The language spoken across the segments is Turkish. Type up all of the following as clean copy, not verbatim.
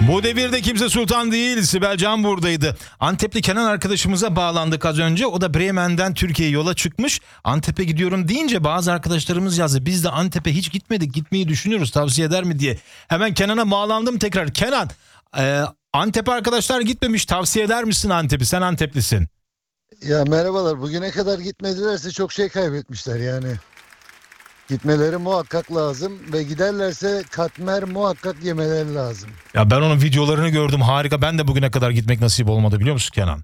Bu devirde kimse sultan değil. Sibel Can buradaydı. Antepli Kenan arkadaşımıza bağlandık az önce. O da Bremen'den Türkiye'ye yola çıkmış. Antep'e gidiyorum deyince bazı arkadaşlarımız yazdı. Biz de Antep'e hiç gitmedik. Gitmeyi düşünüyoruz. Tavsiye eder mi diye. Hemen Kenan'a bağlandım tekrar. Kenan, Antep'e arkadaşlar gitmemiş. Tavsiye eder misin Antep'i? Sen Anteplisin. Ya merhabalar. Bugüne kadar gitmedilerse çok şey kaybetmişler yani. Gitmeleri muhakkak lazım ve giderlerse katmer muhakkak yemeleri lazım. Ya ben onun videolarını gördüm. Harika. Ben de bugüne kadar gitmek nasip olmadı, biliyor musun Kenan?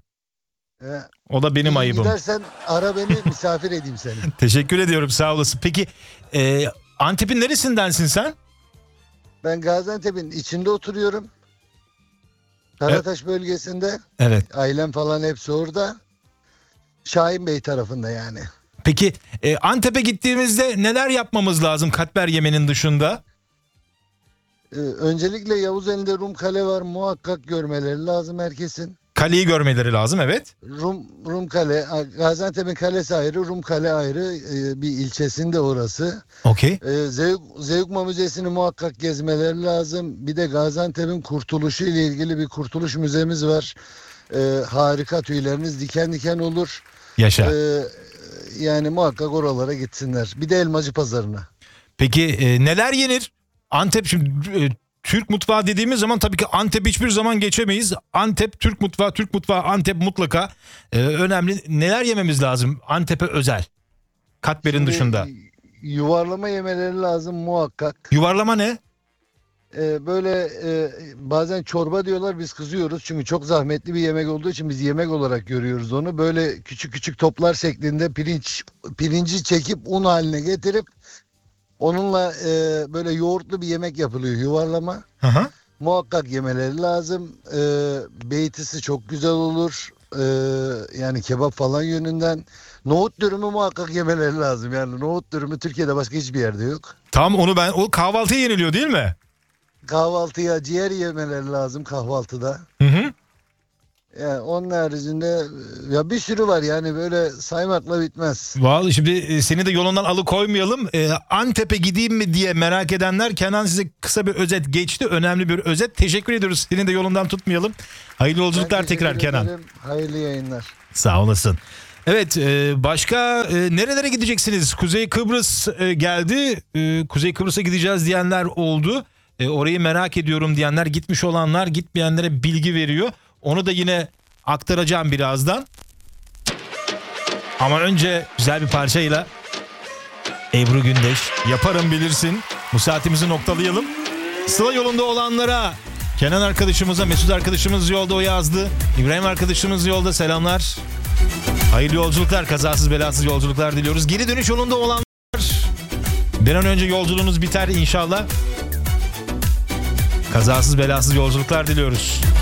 O da benim ayıbım. Gidersen ara beni, misafir edeyim seni. Teşekkür ediyorum, sağ olasın. Peki Antep'in neresindensin sen? Ben Gaziantep'in içinde oturuyorum. Karataş bölgesinde. Evet. Ailem falan hepsi orada. Şahin Bey tarafında yani. Peki Antep'e gittiğimizde neler yapmamız lazım katmer yemenin dışında? Öncelikle Yavuzeli'nde Rum Kale var. Muhakkak görmeleri lazım herkesin. Kaleyi görmeleri lazım, evet. Rum Kale, Gaziantep'in kalesi ayrı, Rum Kale ayrı, bir ilçesinde orası. Okey. Zeugma Müzesi'ni muhakkak gezmeleri lazım. Bir de Gaziantep'in kurtuluşu ile ilgili bir kurtuluş müzemiz var. Harika, tüyleriniz diken diken olur. Yaşa. Yani muhakkak oralara gitsinler. Bir de Elmacı Pazarı'na. Peki neler yenir? Antep şimdi Türk mutfağı dediğimiz zaman tabii ki Antep hiçbir zaman geçemeyiz. Antep Türk mutfağı Antep mutlaka önemli. Neler yememiz lazım Antep'e özel? Katmer'in dışında. Yuvarlama yemeleri lazım muhakkak. Yuvarlama ne? Böyle bazen çorba diyorlar, biz kızıyoruz çünkü çok zahmetli bir yemek olduğu için biz yemek olarak görüyoruz onu. Böyle küçük küçük toplar şeklinde pirinci çekip un haline getirip onunla böyle yoğurtlu bir yemek yapılıyor, yuvarlama. Hı. Muhakkak yemeleri lazım. Beytisi çok güzel olur. Yani kebap falan yönünden. Nohut dürümü muhakkak yemeleri lazım. Yani nohut dürümü Türkiye'de başka hiçbir yerde yok. Tam onu o kahvaltıya yeniliyor değil mi? Kahvaltıya ciğer yemeleri lazım kahvaltıda. Hı. Yani onun haricinde ya bir sürü var yani, böyle saymakla bitmez. Vallahi şimdi seni de yolundan alıkoymayalım. Antep'e gideyim mi diye merak edenler, Kenan size kısa bir özet geçti. Önemli bir özet. Teşekkür ediyoruz. Seni de yolundan tutmayalım. Hayırlı yolculuklar tekrar Kenan. Hayırlı yayınlar. Sağ olasın. Evet, başka nerelere gideceksiniz? Kuzey Kıbrıs geldi. Kuzey Kıbrıs'a gideceğiz diyenler oldu. Orayı merak ediyorum diyenler, gitmiş olanlar gitmeyenlere bilgi veriyor. Onu da yine aktaracağım birazdan. Ama önce güzel bir parçayla Ebru Gündeş, Yaparım Bilirsin. Bu saatimizi noktalayalım. Sıla yolunda olanlara, Kenan arkadaşımıza, Mesut arkadaşımız yolda, o yazdı. İbrahim arkadaşımız yolda, selamlar. Hayırlı yolculuklar, kazasız belasız yolculuklar diliyoruz. Geri dönüş yolunda olanlar, bir an önce yolculuğunuz biter inşallah. Kazasız belasız yolculuklar diliyoruz.